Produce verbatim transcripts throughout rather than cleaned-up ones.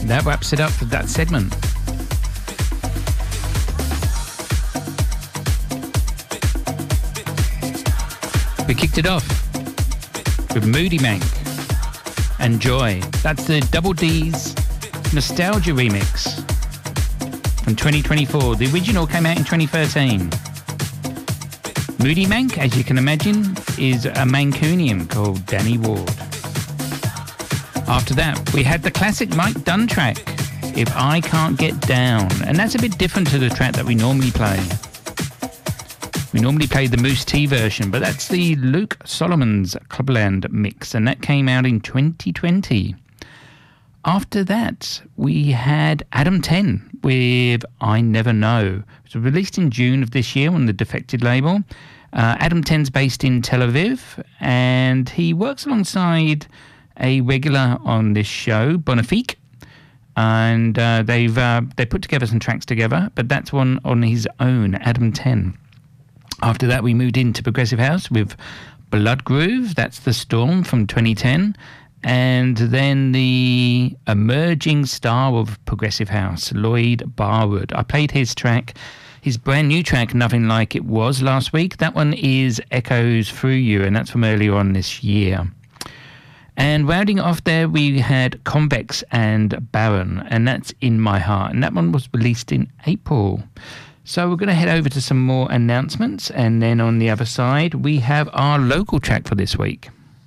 That wraps it up for that segment. We kicked it off with Moody Mank and Joy. That's the Double D's Nostalgia remix from twenty twenty-four. The original came out in twenty thirteen. Moody Mank, as you can imagine, is a Mancunian called Danny Ward. After that, we had the classic Mike Dunn track, If I Can't Get Down. And that's a bit different to the track that we normally play. We normally play the Moose T version, but that's the Luke Solomon's Clubland mix, and that came out in twenty twenty. After that, we had Adam ten with I Never Know. It was released in June of this year on the Defected label. Uh, Adam ten's based in Tel Aviv, and he works alongside a regular on this show, Bonifique, and uh, they've uh, they put together some tracks together, but that's one on his own, Adam ten. After that, we moved into Progressive House with Blood Groove, that's The Storm from twenty ten, and then the emerging star of Progressive House, Lloyd Barwood. I played his track, his brand new track, Nothing Like It Was, last week. That one is Echoes Through You, and that's from earlier on this year. And rounding off there, we had Convex and Baron, and that's In My Heart, and that one was released in April. So we're going to head over to some more announcements, and then on the other side, we have our local track for this week.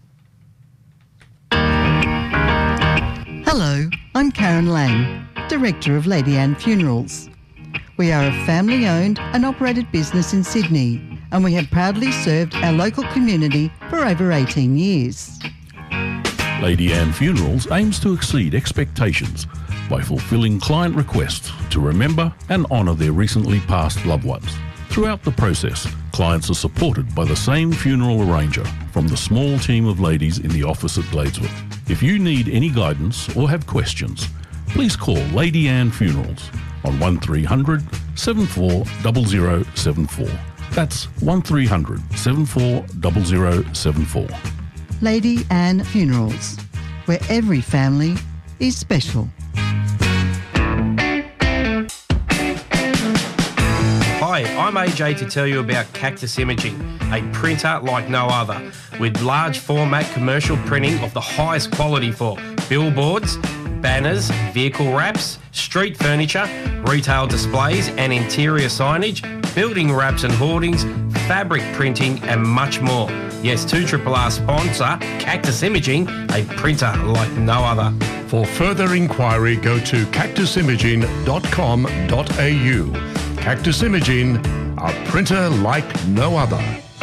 Hello, I'm Karen Lang, Director of Lady Anne Funerals. We are a family-owned and operated business in Sydney, and we have proudly served our local community for over eighteen years. Lady Anne Funerals aims to exceed expectations by fulfilling client requests to remember and honour their recently passed loved ones. Throughout the process, clients are supported by the same funeral arranger from the small team of ladies in the office at Gladeswood. If you need any guidance or have questions, please call Lady Anne Funerals on one three hundred, seven four zero zero seven four. That's one three hundred, seven four zero zero seven four. Lady Anne Funerals, where every family is special. Hi, I'm A J to tell you about Cactus Imaging, a printer like no other, with large format commercial printing of the highest quality for billboards, banners, vehicle wraps, street furniture, retail displays and interior signage, building wraps and hoardings, fabric printing and much more. Yes, two R R sponsor, Cactus Imaging, a printer like no other. For further inquiry, go to cactus imaging dot com dot a u. Cactus Imaging, a printer like no other.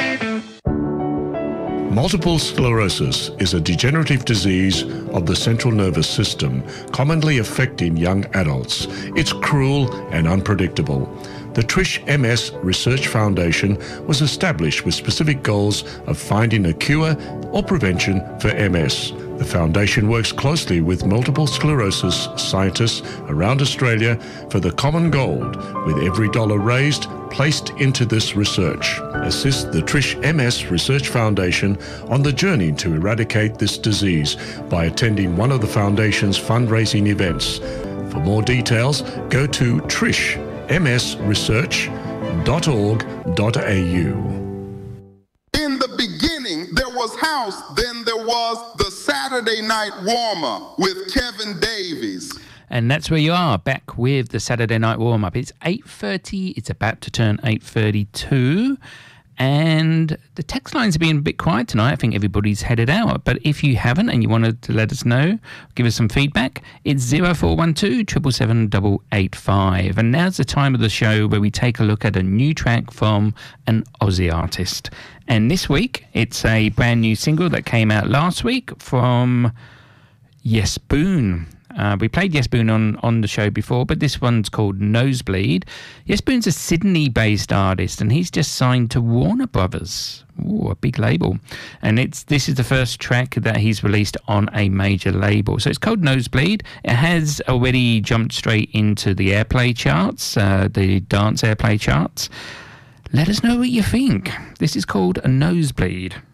Multiple sclerosis is a degenerative disease of the central nervous system, commonly affecting young adults. It's cruel and unpredictable. The Trish M S Research Foundation was established with specific goals of finding a cure or prevention for M S. The foundation works closely with multiple sclerosis scientists around Australia for the common goal, with every dollar raised placed into this research. Assist the Trish M S Research Foundation on the journey to eradicate this disease by attending one of the foundation's fundraising events. For more details, go to trish m s research dot org dot a u. In the beginning, there was house, then there was the Saturday Night Warm-Up with Kevin Davies. And that's where you are, back with the Saturday Night Warm-Up. It's eight thirty, it's about to turn eight thirty-two, and the text lines are being a bit quiet tonight. I think everybody's headed out. But if you haven't and you wanted to let us know, give us some feedback, it's zero four one two, seven seven seven, eight eight five. And now's the time of the show where we take a look at a new track from an Aussie artist. And this week, it's a brand new single that came out last week from Yes Boone. Uh, we played Yes Boone on, on the show before, but this one's called Nosebleed. Yes Boone's a Sydney-based artist, and he's just signed to Warner Brothers. Ooh, a big label. And it's this is the first track that he's released on a major label. So it's called Nosebleed. It has already jumped straight into the airplay charts, uh, the dance airplay charts. Let us know what you think. This is called a Nosebleed.